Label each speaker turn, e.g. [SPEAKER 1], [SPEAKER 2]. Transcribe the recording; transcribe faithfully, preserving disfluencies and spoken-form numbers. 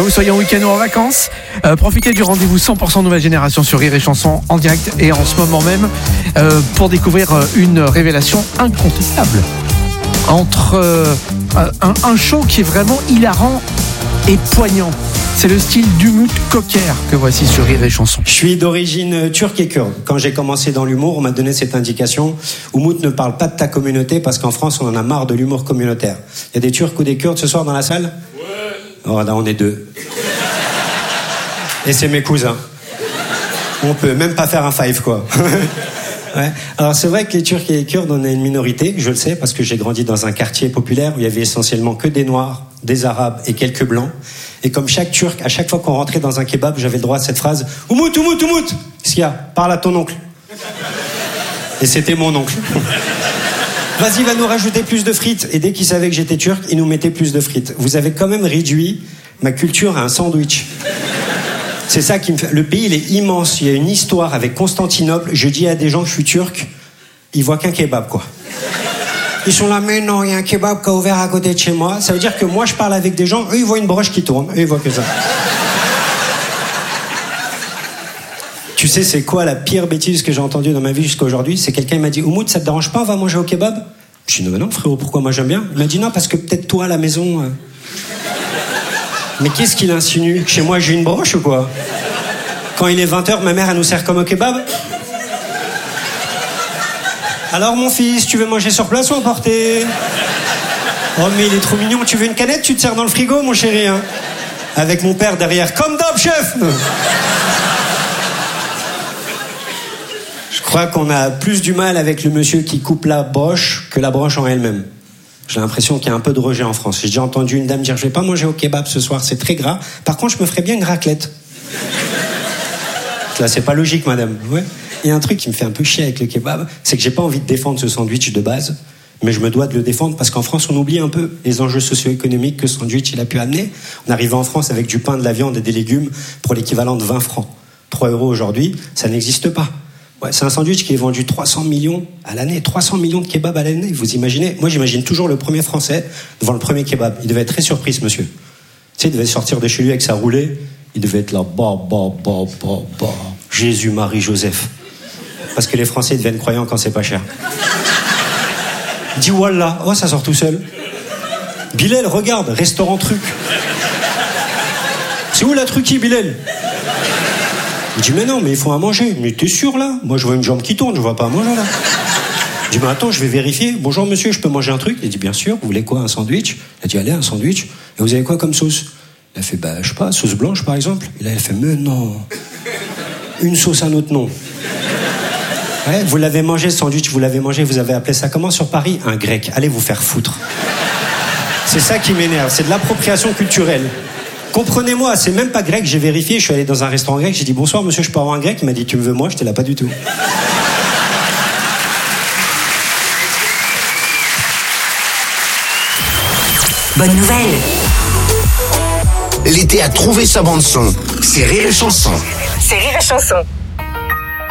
[SPEAKER 1] vous soyez en week-end ou en vacances, euh, profitez du rendez-vous cent pour cent Nouvelle Génération sur Rire et Chanson en direct et en ce moment même euh, pour découvrir une révélation incontestable entre euh, un, un show qui est vraiment hilarant et poignant. C'est le style d'Umut Koker que voici sur Rire et Chanson.
[SPEAKER 2] Je suis d'origine turque et kurde. Quand j'ai commencé dans l'humour, on m'a donné cette indication. Umut, ne parle pas de ta communauté parce qu'en France, on en a marre de l'humour communautaire. Il y a des Turcs ou des Kurdes ce soir dans la salle ? Ouais. Oh là, on est deux. Et c'est mes cousins. On peut même pas faire un five, quoi. Ouais. Alors c'est vrai que les Turcs et les Kurdes, on a une minorité, je le sais, parce que j'ai grandi dans un quartier populaire où il y avait essentiellement que des Noirs, des Arabes et quelques Blancs. Et comme chaque Turc, à chaque fois qu'on rentrait dans un kebab, j'avais le droit à cette phrase « Umut, Umut, Umut !» Qu'est-ce qu'il y a ? Parle à ton oncle. Et c'était mon oncle. Vas-y, va nous rajouter plus de frites. Et dès qu'il savait que j'étais turc, il nous mettait plus de frites. Vous avez quand même réduit ma culture à un sandwich. C'est ça qui me fait... Le pays, il est immense. Il y a une histoire avec Constantinople. Je dis à des gens que je suis turc, ils voient qu'un kebab, quoi. Ils sont là, mais non, il y a un kebab qui a ouvert à côté de chez moi. Ça veut dire que moi, je parle avec des gens, eux, ils voient une broche qui tourne. Eux, ils voient que ça. Tu sais, c'est quoi la pire bêtise que j'ai entendue dans ma vie jusqu'à aujourd'hui ? C'est quelqu'un qui m'a dit, Umut, ça te dérange pas, on va manger au kebab ? Je dis, non, non, frérot, pourquoi moi j'aime bien ? Il m'a dit, non, parce que peut-être toi, à la maison... Euh... Mais qu'est-ce qu'il insinue ? Chez moi, j'ai une broche ou quoi ? Quand il est vingt heures, ma mère, elle nous sert comme au kebab ? Alors, mon fils, tu veux manger sur place ou emporter ? Oh, mais il est trop mignon. Tu veux une canette ? Tu te sers dans le frigo, mon chéri, hein ? Avec mon père derrière. Comme d'hab, chef ! Je crois qu'on a plus du mal avec le monsieur qui coupe la broche que la broche en elle-même. J'ai l'impression qu'il y a un peu de rejet en France. J'ai déjà entendu une dame dire « Je vais pas manger au kebab ce soir, c'est très gras. Par contre, je me ferais bien une raclette. » Là, c'est pas logique, madame. Ouais. Il y a un truc qui me fait un peu chier avec le kebab, c'est que j'ai pas envie de défendre ce sandwich de base, mais je me dois de le défendre parce qu'en France, on oublie un peu les enjeux socio-économiques que ce sandwich il a pu amener. On arrive en France avec du pain, de la viande et des légumes pour l'équivalent de vingt francs. trois euros aujourd'hui, ça n'existe pas. Ouais, c'est un sandwich qui est vendu trois cents millions à l'année. trois cents millions de kebabs à l'année, vous imaginez ? Moi, j'imagine toujours le premier Français devant le premier kebab. Il devait être très surpris, ce monsieur. Tu sais, il devait sortir de chez lui avec sa roulée. Il devait être là, bah, bah, bah, bah, bah. Jésus, Marie, Joseph. Parce que les Français deviennent croyants quand c'est pas cher. Dis wallah, oh, ça sort tout seul. Bilal, regarde, restaurant truc. C'est où la truquie, Bilal ? Il dit, mais non, mais il faut à manger. Mais t'es sûr, là ? Moi, je vois une jambe qui tourne, je vois pas à manger, là. Je dis, mais attends, je vais vérifier. Bonjour, monsieur, je peux manger un truc ? Il dit, bien sûr. Vous voulez quoi, un sandwich ? Il a dit, allez, un sandwich. Et vous avez quoi comme sauce ? Il a fait, bah, je sais pas, sauce blanche, par exemple. Et là, il a fait, mais non. Une sauce à notre nom. Ouais, vous l'avez mangé, ce sandwich, vous l'avez mangé, vous avez appelé ça comment sur Paris ? Un grec. Allez vous faire foutre. C'est ça qui m'énerve, c'est de l'appropriation culturelle. Comprenez-moi, c'est même pas grec, j'ai vérifié, je suis allé dans un restaurant grec, j'ai dit bonsoir monsieur, je peux avoir un grec ? Il m'a dit tu me veux moi ? J'étais là pas du tout.
[SPEAKER 3] Bonne nouvelle. L'été a trouvé sa bande son. C'est Rire et Chanson.
[SPEAKER 4] C'est Rire et Chanson.